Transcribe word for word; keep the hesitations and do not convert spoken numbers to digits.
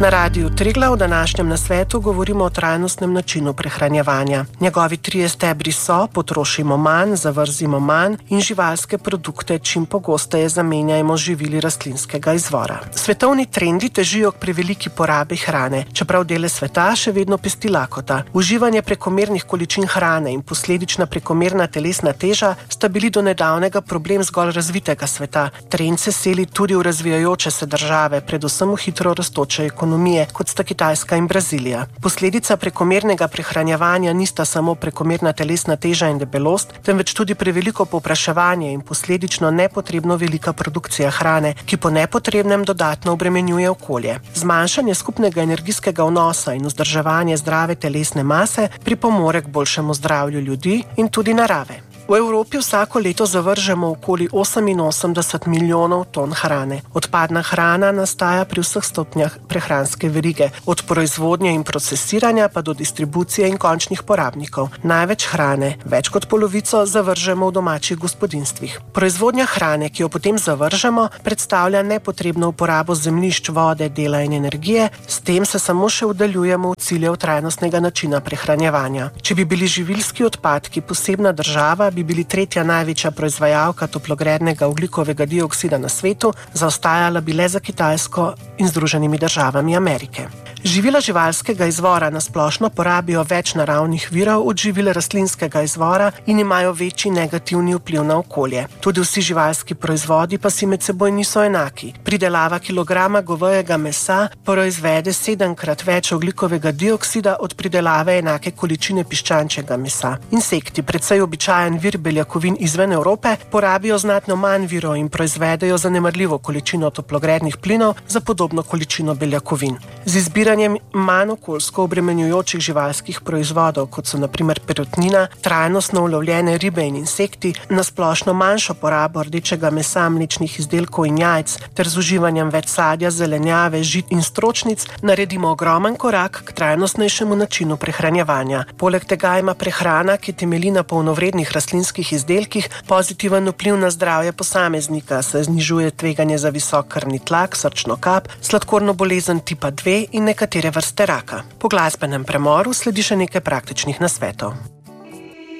Na Radiu Triglav v današnjem nasvetu govorimo o trajnostnem načinu prehranjevanja. Njegovi trije stebri so: potrošimo manj, zavrzimo manj in živalske produkte čim pogosteje zamenjajmo z živili rastlinskega izvora. Svetovni trendi težijo k preveliki porabi hrane, čeprav dele sveta še vedno pesti lakota. Uživanje prekomernih količin hrane in posledična prekomerna telesna teža sta bili do nedavnega problem zgolj razvitega sveta. Trend se seli tudi v razvijajoče se države, predvsem v hitro rastoče ekonomije, kot sta Kitajska in Brazilija. Posledica prekomernega prehranjevanja nista samo prekomerna telesna teža in debelost, temveč tudi preveliko povpraševanje in posledično nepotrebno velika produkcija hrane, ki po nepotrebnem dodatno obremenjuje okolje. Zmanjšanje skupnega energijskega vnosa in vzdrževanje zdrave telesne mase pripomore k boljšemu zdravju ljudi in tudi narave. V Evropi vsako leto zavržemo okoli oseminosemdeset milijonov ton hrane. Odpadna hrana nastaja pri vseh stopnjah prehranske verige, od proizvodnje in procesiranja pa do distribucije in končnih porabnikov. Največ hrane, več kot polovico, zavržemo v domačih gospodinjstvih. Proizvodnja hrane, ki jo potem zavržemo, predstavlja nepotrebno uporabo zemljišč, vode, dela in energije, s tem se samo še oddaljujemo v ciljev trajnostnega načina prehranjevanja. Če bi bili živilski odpadki posebna država, bi bili tretja največja proizvajalka toplogrednega ogljikovega dioksida na svetu, zaostajala bi le za Kitajsko in Združenimi državami Amerike. Živila živalskega izvora na splošno porabijo več naravnih virov od živil rastlinskega izvora in imajo večji negativni vpliv na okolje. Tudi vsi živalski proizvodi pa si med seboj niso enaki. Pridelava kilograma govejega mesa proizvede sedemkrat več ogljikovega dioksida od pridelave enake količine piščančjega mesa. Insekti, precej običajen vir beljakovin izven Evrope, porabijo znatno manj virov in proizvedejo zanemarljivo količino toplogrednih plinov za podobno količino beljakovin. Z izbiranjem manj okoljsko obremenjujočih živalskih proizvodov, kot so na primer perutnina, trajnostno ulovljene ribe in insekti, na splošno manjšo porabo rdečega mesa, mlečnih izdelkov in jajc ter z uživanjem več sadja, zelenjave, žit in stročnic naredimo ogromen korak k trajnostnejšemu načinu prehranjevanja. Poleg tega ima prehrana, ki temelji na polnovrednih rastlinskih izdelkih, pozitiven vpliv na zdravje posameznika, saj znižuje tveganje za visok krvni tlak, srčno kap, sladkorno bolezen tipa dve in nekatere vrste raka. Po glasbenem premoru sledi še nekaj praktičnih nasvetov.